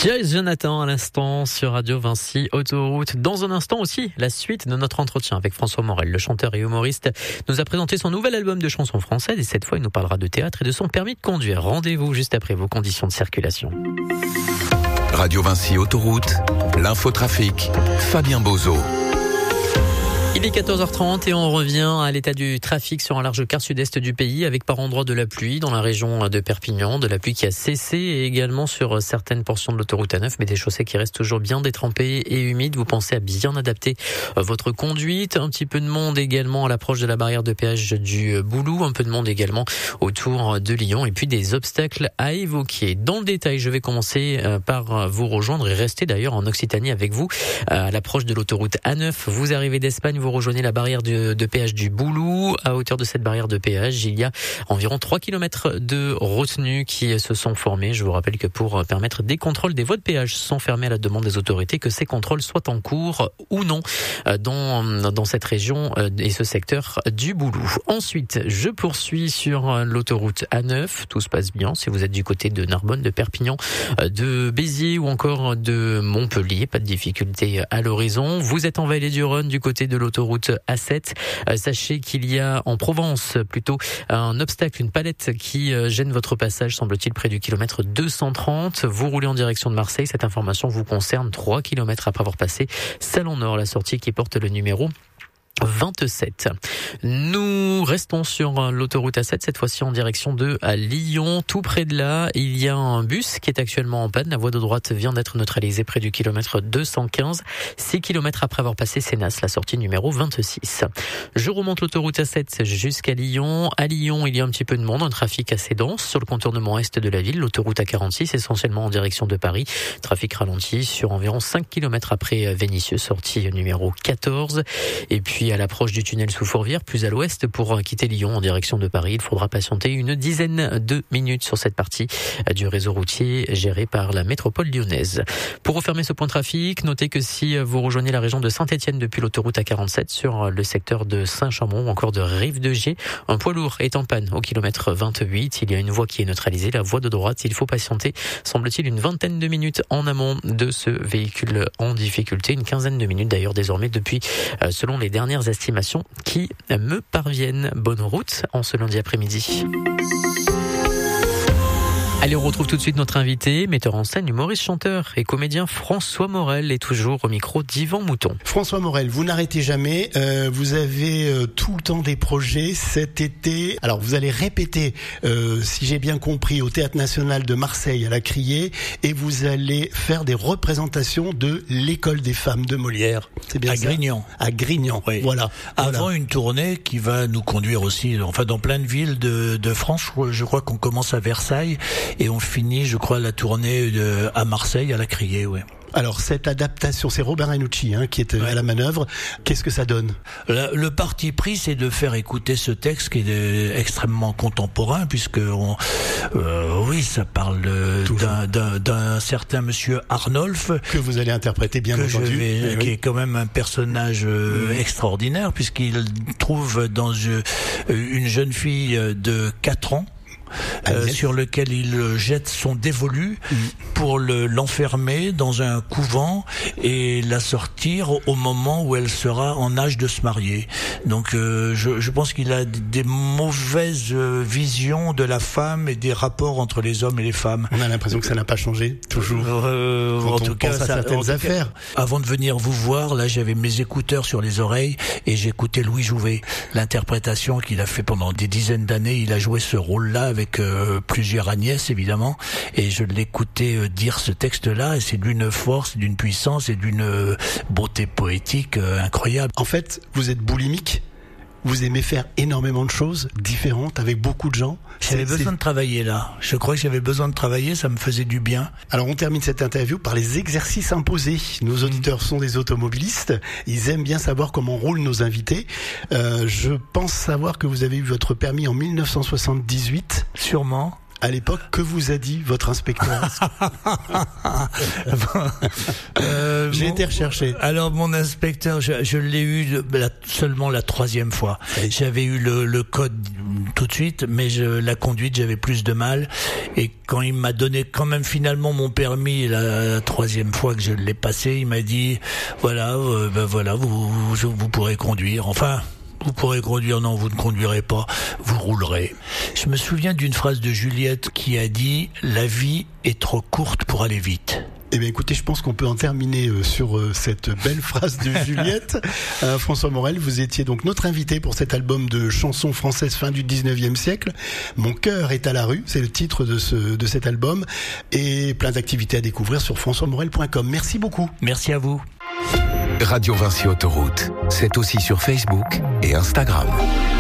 Jazz Jonathan à l'instant sur Radio Vinci Autoroute. Dans un instant aussi, la suite de notre entretien avec François Morel, le chanteur et humoriste, nous a présenté son nouvel album de chansons françaises et cette fois il nous parlera de théâtre et de son permis de conduire. Rendez-vous juste après vos conditions de circulation. Radio Vinci Autoroute, l'infotrafic, Fabien Bozo. Il est 14h30 et on revient à l'état du trafic sur un large quart sud-est du pays avec par endroits de la pluie dans la région de Perpignan, de la pluie qui a cessé et également sur certaines portions de l'autoroute A9, mais des chaussées qui restent toujours bien détrempées et humides. Vous pensez à bien adapter votre conduite. Un petit peu de monde également à l'approche de la barrière de péage du Boulou, un peu de monde également autour de Lyon et puis des obstacles à évoquer. Dans le détail, je vais commencer par vous rejoindre et rester d'ailleurs en Occitanie avec vous à l'approche de l'autoroute A9. Vous arrivez d'Espagne, vous rejoignez la barrière de péage du Boulou. À hauteur de cette barrière de péage, il y a environ 3 km de retenues qui se sont formées. Je vous rappelle que pour permettre des contrôles, des voies de péage sont fermées à la demande des autorités, que ces contrôles soient en cours ou non dans cette région et ce secteur du Boulou. Ensuite, je poursuis sur l'autoroute A9. Tout se passe bien si vous êtes du côté de Narbonne, de Perpignan, de Béziers ou encore de Montpellier. Pas de difficulté à l'horizon. Vous êtes en Vallée du Rhône du côté de l'autoroute A7. Sachez qu'il y a en Provence plutôt un obstacle, une palette qui gêne votre passage, semble-t-il, près du kilomètre 230. Vous roulez en direction de Marseille. Cette information vous concerne 3 km après avoir passé Salon-Nord, la sortie qui porte le numéro 27. Nous restons sur l'autoroute A7, cette fois-ci en direction de Lyon. Tout près de là, il y a un bus qui est actuellement en panne. La voie de droite vient d'être neutralisée près du kilomètre 215. 6 km après avoir passé Sénas, la sortie numéro 26. Je remonte l'autoroute A7 jusqu'à Lyon. À Lyon, il y a un petit peu de monde, un trafic assez dense sur le contournement est de la ville. L'autoroute A46, essentiellement en direction de Paris. Trafic ralenti sur environ 5 km après Vénissieux, sortie numéro 14. Et puis à l'approche du tunnel sous Fourvière, plus à l'ouest, pour quitter Lyon en direction de Paris, il faudra patienter une dizaine de minutes sur cette partie du réseau routier géré par la métropole lyonnaise. Pour refermer ce point de trafic, notez que si vous rejoignez la région de Saint-Étienne depuis l'autoroute A47 sur le secteur de Saint-Chamond ou encore de Rive-de-Gier, un poids lourd est en panne au kilomètre 28. Il y a une voie qui est neutralisée, la voie de droite. Il faut patienter, semble-t-il, une vingtaine de minutes en amont de ce véhicule en difficulté. Une quinzaine de minutes d'ailleurs désormais depuis, selon les dernières estimations qui me parviennent. Bonne route en ce lundi après-midi. Allez, on retrouve tout de suite notre invité, metteur en scène, humoriste, chanteur et comédien François Morel est toujours au micro d'Yvan Mouton. François Morel, vous n'arrêtez jamais, vous avez tout le temps des projets cet été. Alors vous allez répéter, si j'ai bien compris, au Théâtre National de Marseille à la Criée, et vous allez faire des représentations de l'École des femmes de Molière. C'est bien ça ? Grignan. À Grignan, oui. Voilà. Avant une tournée qui va nous conduire aussi, enfin dans plein de villes de France. Je crois qu'on commence à Versailles. Et on finit, je crois, la tournée à Marseille, à la Criée, ouais. Alors cette adaptation, c'est Robert Ranucci qui est à la manœuvre. Qu'est-ce que ça donne ? Le parti pris, c'est de faire écouter ce texte qui est extrêmement contemporain, puisque oui, ça parle d'un certain monsieur Arnolphe que vous allez interpréter bien entendu, qui est quand même un personnage extraordinaire, puisqu'il trouve dans une jeune fille de 4 ans. Sur lequel il jette son dévolu pour l'enfermer dans un couvent et la sortir au moment où elle sera en âge de se marier. Donc je pense qu'il a des mauvaises visions de la femme et des rapports entre les hommes et les femmes. On a l'impression que ça n'a pas changé, toujours. En tout cas, certaines affaires. Avant de venir vous voir, là j'avais mes écouteurs sur les oreilles et j'écoutais Louis Jouvet. L'interprétation qu'il a fait pendant des dizaines d'années, il a joué ce rôle-là avec plusieurs Agnès évidemment, et je l'écoutais dire ce texte-là, et c'est d'une force, d'une puissance et d'une beauté poétique incroyable. En fait, vous êtes boulimique. Vous aimez faire énormément de choses différentes avec beaucoup de gens. J'avais besoin de travailler là. Je crois que j'avais besoin de travailler, ça me faisait du bien. Alors on termine cette interview par les exercices imposés. Nos auditeurs sont des automobilistes. Ils aiment bien savoir comment roulent nos invités. Je pense savoir que vous avez eu votre permis en 1978. Sûrement. à l'époque, que vous a dit votre inspecteur? J'ai été recherché. Alors mon inspecteur, je l'ai eu seulement la 3e fois. J'avais eu le code tout de suite, mais la conduite, j'avais plus de mal. Et quand il m'a donné quand même finalement mon permis la 3e fois que je l'ai passé, il m'a dit voilà, vous pourrez conduire. Enfin. Vous pourrez conduire, non, vous ne conduirez pas, vous roulerez. Je me souviens d'une phrase de Juliette qui a dit « La vie est trop courte pour aller vite ». Eh bien, écoutez, je pense qu'on peut en terminer sur cette belle phrase de Juliette. François Morel, vous étiez donc notre invité pour cet album de chansons françaises fin du 19e siècle. Mon cœur est à la rue, c'est le titre de cet album. Et plein d'activités à découvrir sur françoismorel.com. Merci beaucoup. Merci à vous. Radio Vinci Autoroute, c'est aussi sur Facebook et Instagram.